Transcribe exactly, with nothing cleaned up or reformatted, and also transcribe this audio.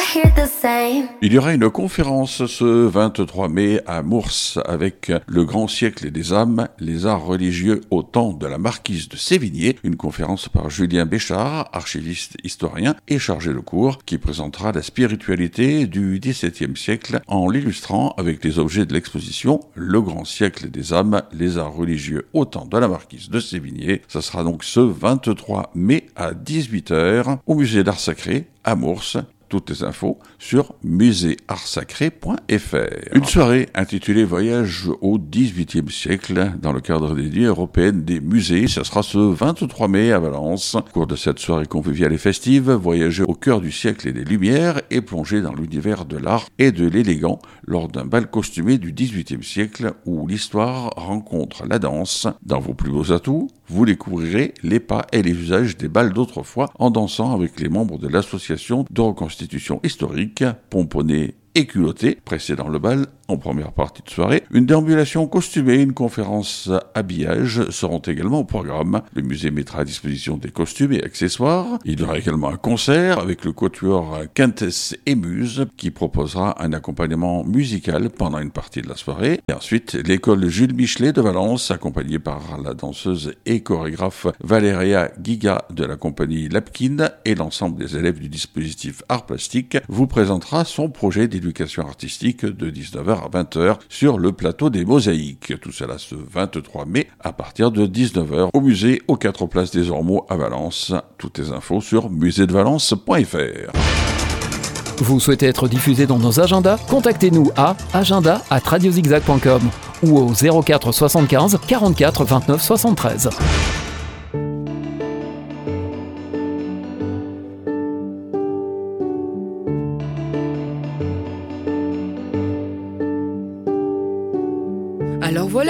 hear the same. Il y aura une conférence ce vingt-trois mai à Mours avec le grand siècle des âmes, les arts religieux au temps de la marquise de Sévigné. Une conférence par Julien Béchard, archiviste historien et chargé de cours, qui présentera la spiritualité du dix-septième siècle en l'illustrant avec les objets de l'exposition Le grand siècle des âmes, les arts religieux au temps de la marquise de Sévigné. Ça sera donc ce vingt-trois mai à dix-huit heures au musée d'art sacré à Mours. Toutes les infos sur musée art sacré point f r. Une soirée intitulée Voyage au dix-huitième siècle dans le cadre des Nuits européennes des musées. Ce sera ce vingt-trois mai à Valence. Au cours de cette soirée conviviale et festive, voyager au cœur du siècle et des Lumières et plonger dans l'univers de l'art et de l'élégant lors d'un bal costumé du dix-huitième siècle où l'histoire rencontre la danse. Dans vos plus beaux atouts, vous découvrirez les pas et les usages des bals d'autrefois en dansant avec les membres de l'association de reconstitution historique, pomponnés et culottés, précédant le bal en première partie de soirée. Une déambulation costumée, une conférence habillage seront également au programme. Le musée mettra à disposition des costumes et accessoires. Il y aura également un concert avec le quatuor Quintesse et Muse qui proposera un accompagnement musical pendant une partie de la soirée. Et ensuite, l'école Jules Michelet de Valence, accompagnée par la danseuse et chorégraphe Valéria Giga de la compagnie Lapkin et l'ensemble des élèves du dispositif Art Plastique, vous présentera son projet d'éducation artistique de dix-neuf heures à vingt heures sur le plateau des Mosaïques. Tout cela ce vingt-trois mai à partir de dix-neuf heures au musée aux quatre places des Ormeaux à Valence. Toutes les infos sur musée de valence point f r. Vous souhaitez être diffusé dans nos agendas? Contactez-nous à agenda arobase radiozigzag point com ou au zéro quatre soixante-quinze quarante-quatre vingt-neuf soixante-treize. Alors voilà,